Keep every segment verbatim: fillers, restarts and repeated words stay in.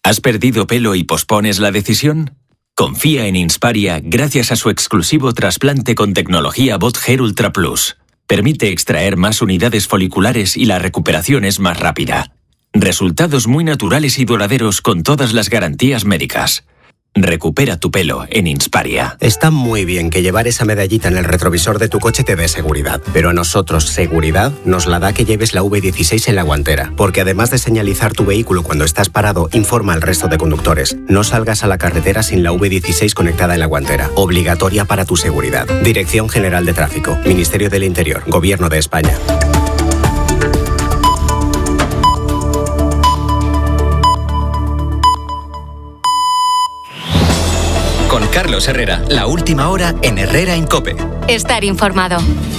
¿Has perdido pelo y pospones la decisión? Confía en Insparia gracias a su exclusivo trasplante con tecnología Bot Hair Ultra Plus. Permite extraer más unidades foliculares y la recuperación es más rápida. Resultados muy naturales y duraderos con todas las garantías médicas. Recupera tu pelo en Insparia. Está muy bien que llevar esa medallita en el retrovisor de tu coche te dé seguridad, pero a nosotros seguridad nos la da que lleves la V dieciséis en la guantera, porque además de señalizar tu vehículo cuando estás parado, informa al resto de conductores. No salgas a la carretera sin la V dieciséis conectada en la guantera, obligatoria para tu seguridad. Dirección General de Tráfico, Ministerio del Interior, Gobierno de España. Con Carlos Herrera, la última hora en Herrera en COPE. Estar informado.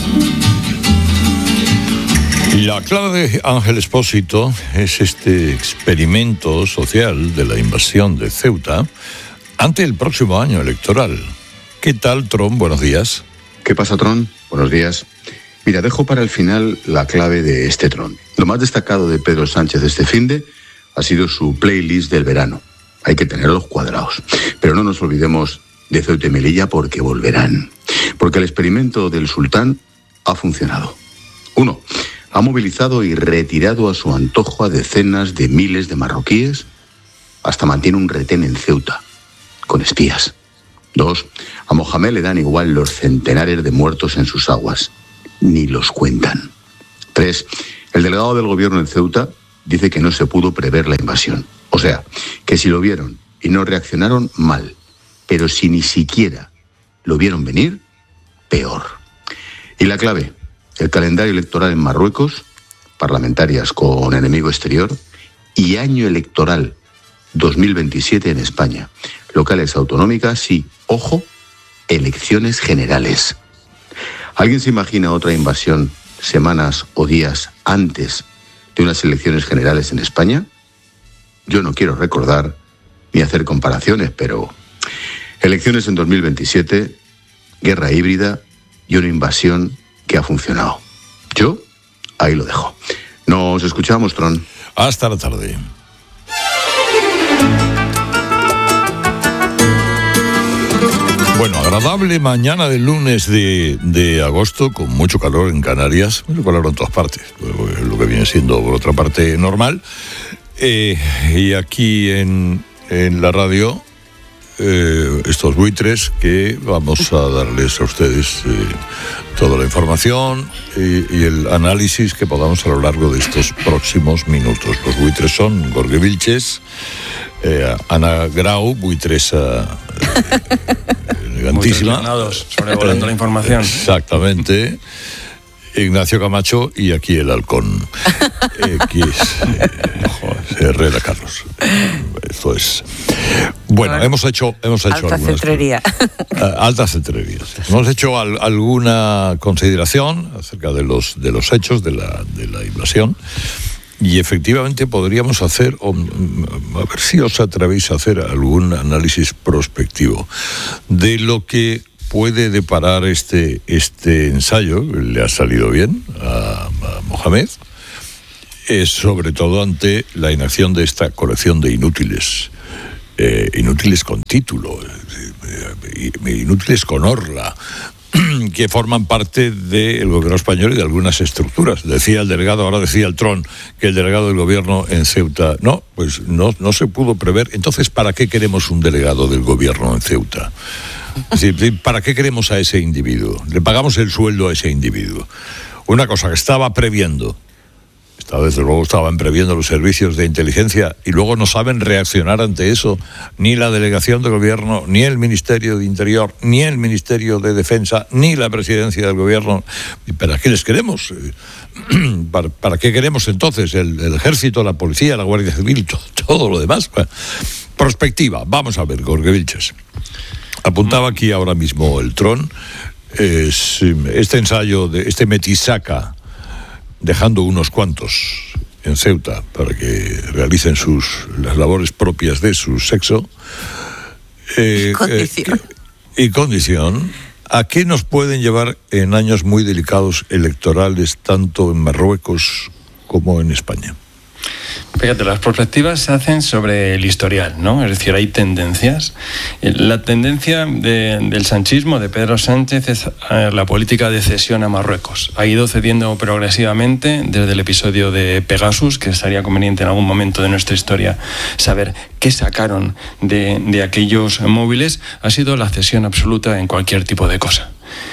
La clave de Ángel Expósito es este experimento social de la invasión de Ceuta ante el próximo año electoral. ¿Qué tal, Tron? Buenos días. ¿Qué pasa, Tron? Buenos días. Mira, dejo para el final la clave de este Tron. Lo más destacado de Pedro Sánchez este finde ha sido su playlist del verano. Hay que tenerlos cuadrados. Pero no nos olvidemos de Ceuta y Melilla porque volverán. Porque el experimento del sultán ha funcionado. Uno, ha movilizado y retirado a su antojo a decenas de miles de marroquíes. Hasta mantiene un retén en Ceuta, con espías. Dos, a Mohamed le dan igual los centenares de muertos en sus aguas. Ni los cuentan. Tres, el delegado del gobierno en Ceuta dice que no se pudo prever la invasión. O sea, que si lo vieron y no reaccionaron, mal. Pero si ni siquiera lo vieron venir, peor. Y la clave, el calendario electoral en Marruecos, parlamentarias con enemigo exterior, y año electoral dos mil veintisiete en España. Locales autonómicas y, ojo, elecciones generales. ¿Alguien se imagina otra invasión semanas o días antes de unas elecciones generales en España? Yo no quiero recordar ni hacer comparaciones, pero elecciones en dos mil veintisiete, guerra híbrida y una invasión que ha funcionado. Yo ahí lo dejo. Nos escuchamos, Tron. Hasta la tarde. Bueno, agradable mañana del lunes de, de agosto, con mucho calor en Canarias, mucho calor en todas partes, lo que viene siendo por otra parte normal. Eh, y aquí en, en la radio, eh, estos buitres que vamos a darles a ustedes eh, toda la información y, y el análisis que podamos a lo largo de estos próximos minutos. Los buitres son Jorge Vilches, eh, Ana Grau, buitresa eh, elegantísima. Muy sobrevolando la información. Exactamente. Ignacio Camacho y aquí el halcón. Aquí es eh, Herrera Carlos. Esto es. Bueno, bueno hemos hecho, hemos hecho alta algunas, cetrería. Uh, alta cetrería. Hemos hecho al, alguna consideración acerca de los de los hechos de la de la invasión y efectivamente podríamos hacer, o, a ver si os atrevéis a hacer algún análisis prospectivo de lo que puede deparar este, este ensayo, le ha salido bien a, a Mohamed, eh, sobre todo ante la inacción de esta colección de inútiles, eh, inútiles con título, eh, inútiles con orla, que forman parte del gobierno español y de algunas estructuras. Decía el delegado, ahora decía el Tron, que el delegado del gobierno en Ceuta, no, pues no, no se pudo prever. Entonces, ¿para qué queremos un delegado del gobierno en Ceuta? Es decir, ¿para qué queremos a ese individuo? Le pagamos el sueldo a ese individuo. Una cosa que estaba previendo, estaba, desde luego estaban previendo los servicios de inteligencia y luego no saben reaccionar ante eso, ni la delegación de gobierno, ni el Ministerio de Interior, ni el Ministerio de Defensa, ni la presidencia del gobierno. ¿Para qué les queremos? ¿Para, para qué queremos entonces el, el ejército, la policía, la Guardia Civil, todo, todo lo demás? Prospectiva, vamos a ver, Jorge Vilches. Apuntaba aquí ahora mismo el Tron, es este ensayo, de este metisaca, dejando unos cuantos en Ceuta para que realicen sus las labores propias de su sexo. Eh, condición. Eh, y condición. ¿A qué nos pueden llevar en años muy delicados electorales, tanto en Marruecos como en España? Fíjate, las perspectivas se hacen sobre el historial, ¿no? Es decir, hay tendencias. La tendencia de, del sanchismo, de Pedro Sánchez, es la política de cesión a Marruecos. Ha ido cediendo progresivamente desde el episodio de Pegasus, que estaría conveniente en algún momento de nuestra historia saber qué sacaron de, de aquellos móviles. Ha sido la cesión absoluta en cualquier tipo de cosa.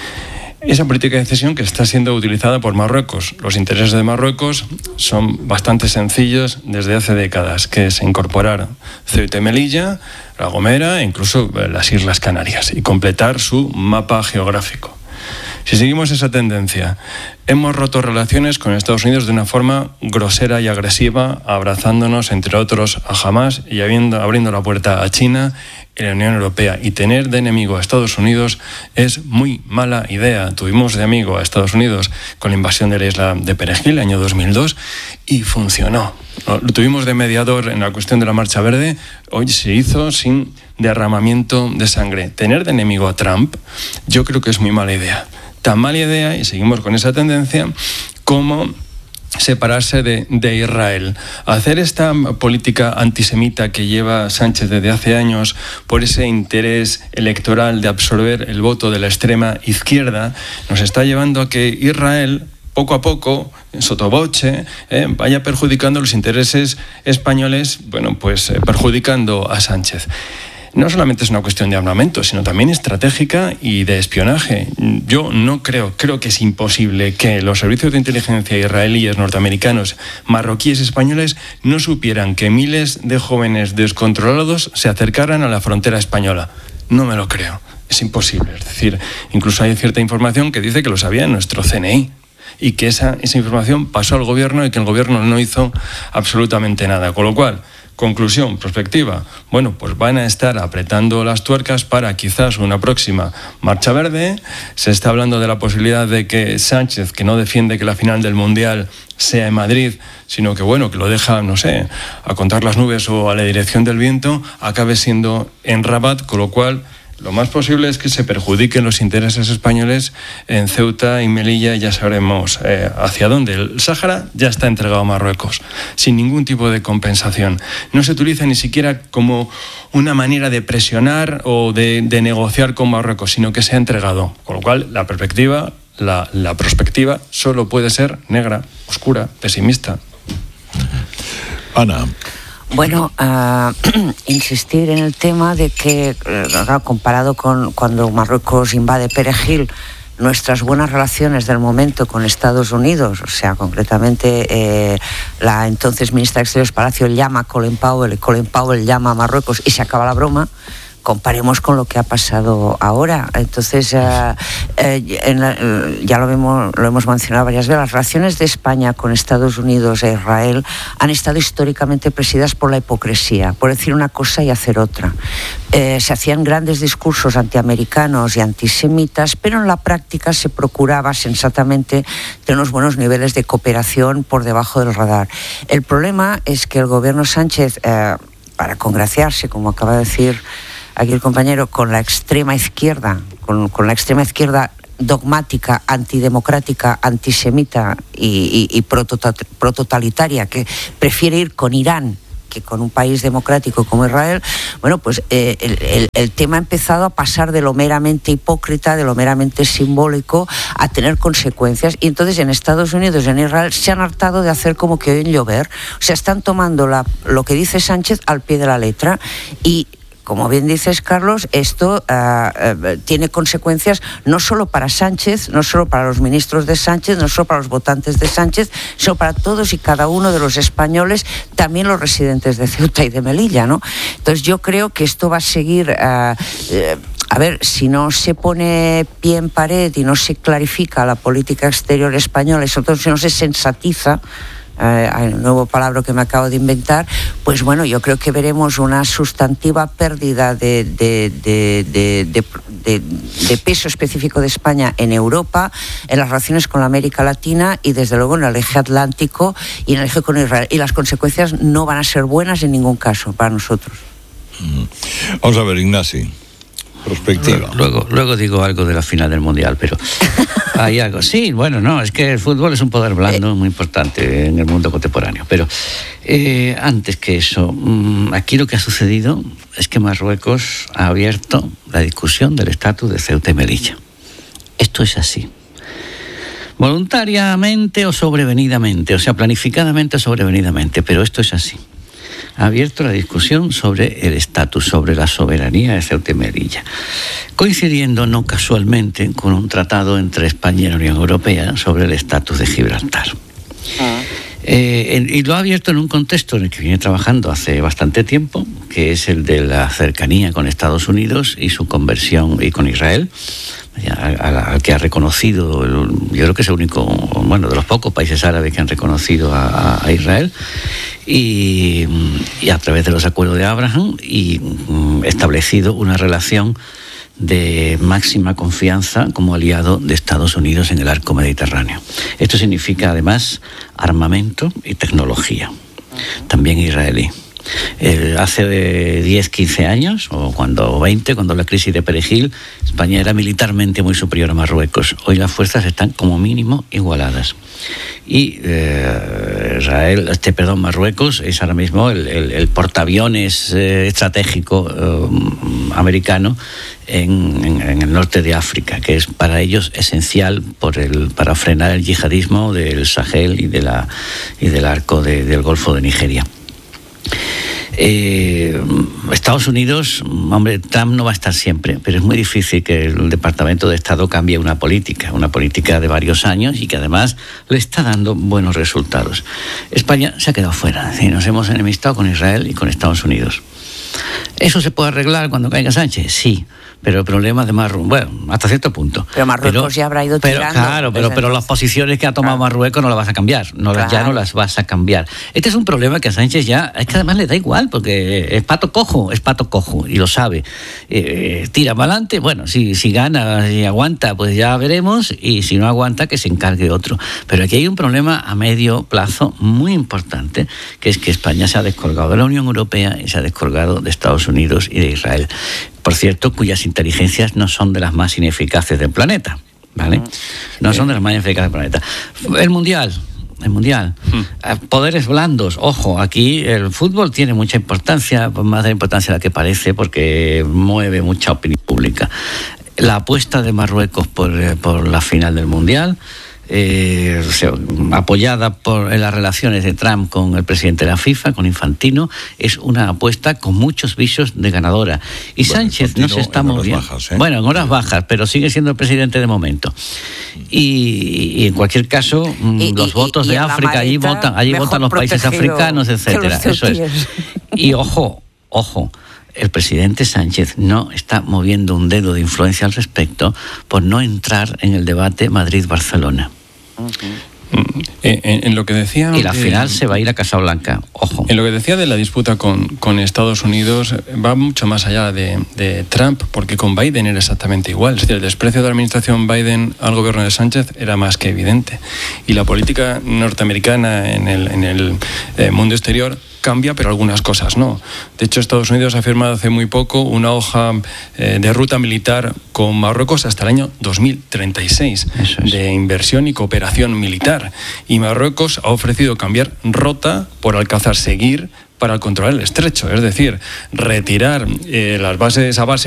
Esa política de cesión que está siendo utilizada por Marruecos. Los intereses de Marruecos son bastante sencillos desde hace décadas, que es incorporar Ceuta y Melilla, La Gomera e incluso las Islas Canarias y completar su mapa geográfico. Si seguimos esa tendencia, hemos roto relaciones con Estados Unidos de una forma grosera y agresiva, abrazándonos, entre otros, a Hamás y abriendo, abriendo la puerta a China y la Unión Europea. Y tener de enemigo a Estados Unidos es muy mala idea. Tuvimos de amigo a Estados Unidos con la invasión de la isla de Perejil, año dos mil dos, y funcionó. Lo tuvimos de mediador en la cuestión de la Marcha Verde. Hoy se hizo sin derramamiento de sangre. Tener de enemigo a Trump, yo creo que es muy mala idea. Tan mala idea, y seguimos con esa tendencia, como separarse de, de Israel. Hacer esta política antisemita que lleva Sánchez desde hace años por ese interés electoral de absorber el voto de la extrema izquierda, nos está llevando a que Israel, poco a poco, en sotoboche, eh, vaya perjudicando los intereses españoles, bueno, pues eh, perjudicando a Sánchez. No solamente es una cuestión de armamento, sino también estratégica y de espionaje. Yo no creo, creo que es imposible que los servicios de inteligencia israelíes, norteamericanos, marroquíes, españoles no supieran que miles de jóvenes descontrolados se acercaran a la frontera española. No me lo creo, es imposible. Es decir, incluso hay cierta información que dice que lo sabía nuestro C N I y que esa, esa información pasó al gobierno y que el gobierno no hizo absolutamente nada. Con lo cual, conclusión, perspectiva, bueno, pues van a estar apretando las tuercas para quizás una próxima Marcha Verde. Se está hablando de la posibilidad de que Sánchez, que no defiende que la final del Mundial sea en Madrid, sino que bueno, que lo deja, no sé, a contar las nubes o a la dirección del viento, acabe siendo en Rabat, con lo cual lo más posible es que se perjudiquen los intereses españoles en Ceuta y Melilla, y ya sabremos eh, hacia dónde. El Sáhara ya está entregado a Marruecos, sin ningún tipo de compensación. No se utiliza ni siquiera como una manera de presionar o de, de negociar con Marruecos, sino que se ha entregado. Con lo cual, la perspectiva, la, la prospectiva solo puede ser negra, oscura, pesimista. Ana. Bueno, uh, insistir en el tema de que, uh, comparado con cuando Marruecos invade Perejil, nuestras buenas relaciones del momento con Estados Unidos, o sea, concretamente eh, la entonces ministra de Exteriores Palacio llama a Colin Powell, y Colin Powell llama a Marruecos y se acaba la broma. Comparemos con lo que ha pasado ahora. Entonces, uh, eh, en la, ya lo hemos, lo hemos mencionado varias veces, las relaciones de España con Estados Unidos e Israel han estado históricamente presididas por la hipocresía, por decir una cosa y hacer otra. Eh, se hacían grandes discursos antiamericanos y antisemitas, pero en la práctica se procuraba sensatamente tener unos buenos niveles de cooperación por debajo del radar. El problema es que el gobierno Sánchez, eh, para congraciarse, como acaba de decir aquí el compañero, con la extrema izquierda, con, con la extrema izquierda dogmática, antidemocrática, antisemita y, y, y prototalitaria, que prefiere ir con Irán que con un país democrático como Israel, bueno, pues eh, el, el, el tema ha empezado a pasar de lo meramente hipócrita, de lo meramente simbólico, a tener consecuencias. Y entonces en Estados Unidos y en Israel se han hartado de hacer como que oyen llover. O sea, están tomando la, lo que dice Sánchez al pie de la letra. Y como bien dices, Carlos, esto uh, uh, tiene consecuencias no solo para Sánchez, no solo para los ministros de Sánchez, no solo para los votantes de Sánchez, sino para todos y cada uno de los españoles, también los residentes de Ceuta y de Melilla, ¿no? Entonces yo creo que esto va a seguir... Uh, uh, A ver, si no se pone pie en pared y no se clarifica la política exterior española, y sobre todo si no se sensatiza, eh, hay un nuevo palabra que me acabo de inventar, pues bueno, yo creo que veremos una sustantiva pérdida de, de, de, de, de, de, de peso específico de España en Europa, en las relaciones con la América Latina y desde luego en el eje atlántico y en el eje con Israel. Y las consecuencias no van a ser buenas en ningún caso para nosotros. Vamos a ver, Ignasi. Perspectiva. Luego, luego digo algo de la final del Mundial, pero Hay algo. Sí, bueno, no, es que el fútbol es un poder blando muy importante en el mundo contemporáneo. Pero eh, antes que eso, aquí lo que ha sucedido es que Marruecos ha abierto la discusión del estatus de Ceuta y Melilla. Esto es así. Voluntariamente o sobrevenidamente, o sea, planificadamente o sobrevenidamente, pero esto es así. Ha abierto la discusión sobre el estatus, sobre la soberanía de Ceuta y Melilla, coincidiendo no casualmente con un tratado entre España y la Unión Europea sobre el estatus de Gibraltar. Ah. Eh, y lo ha abierto en un contexto en el que viene trabajando hace bastante tiempo, que es el de la cercanía con Estados Unidos y su conversión, y con Israel, al que ha reconocido, yo creo que es el único, bueno, de los pocos países árabes que han reconocido a, a Israel, y, y a través de los acuerdos de Abraham, y establecido una relación de máxima confianza como aliado de Estados Unidos en el arco mediterráneo. Esto significa además armamento y tecnología, también israelí. Eh, hace diez, quince años, o cuando veinte, cuando la crisis de Perejil, España era militarmente muy superior a Marruecos. Hoy las fuerzas están como mínimo igualadas. Y eh, Israel, este, perdón, Marruecos es ahora mismo el, el, el portaaviones eh, estratégico eh, americano en, en, en el norte de África, que es para ellos esencial por el, para frenar el yihadismo del Sahel y, de la, y del arco de, del Golfo de Nigeria. Eh, Estados Unidos, hombre, Trump no va a estar siempre, pero es muy difícil que el Departamento de Estado cambie una política, una política de varios años y que además le está dando buenos resultados. España se ha quedado fuera, es decir, nos hemos enemistado con Israel y con Estados Unidos. ¿Eso se puede arreglar cuando caiga Sánchez? Sí. Pero el problema de Marruecos, bueno, hasta cierto punto. Pero Marruecos pero, ya habrá ido pero, tirando. Claro, pero, pero las posiciones que ha tomado claro. Marruecos no las vas a cambiar, no claro. las, ya no las vas a cambiar. Este es un problema que a Sánchez ya, es que además le da igual, porque es pato cojo, es pato cojo, y lo sabe. Eh, tira para adelante, bueno, si, si gana, si aguanta, pues ya veremos, y si no aguanta, que se encargue otro. Pero aquí hay un problema a medio plazo muy importante, que es que España se ha descolgado de la Unión Europea y se ha descolgado de Estados Unidos y de Israel. Por cierto, cuyas inteligencias no son de las más ineficaces del planeta, ¿vale? No son de las más ineficaces del planeta. El Mundial, el Mundial. Poderes blandos, ojo, aquí el fútbol tiene mucha importancia, más de la importancia de la que parece, porque mueve mucha opinión pública. La apuesta de Marruecos por, por la final del Mundial, Eh, o sea, apoyada por en las relaciones de Trump con el presidente de la FIFA, con Infantino, es una apuesta con muchos visos de ganadora. Y bueno, Sánchez no se está moviendo. Bajas, ¿eh? Bueno, en horas bajas, pero sigue siendo el presidente de momento. Y, y en cualquier caso, y, los y, votos y, de África, allí votan, allí votan los países africanos, etcétera. Eso es. Y ojo, ojo. El presidente Sánchez no está moviendo un dedo de influencia al respecto por no entrar en el debate Madrid-Barcelona. Uh-huh. En, en, en lo que decía... Y la de, final se va a ir a Casablanca, ojo. En lo que decía de la disputa con, con Estados Unidos, va mucho más allá de, de Trump, porque con Biden era exactamente igual. Es decir, el desprecio de la administración Biden al gobierno de Sánchez era más que evidente. Y la política norteamericana en el, en el eh, mundo exterior cambia, pero algunas cosas no. De hecho, Estados Unidos ha firmado hace muy poco una hoja eh, de ruta militar con Marruecos hasta el año dos mil treinta y seis es. de inversión y cooperación militar. Y Marruecos ha ofrecido cambiar rota por Alcázar Seguir para controlar el estrecho, es decir, retirar eh, las bases a base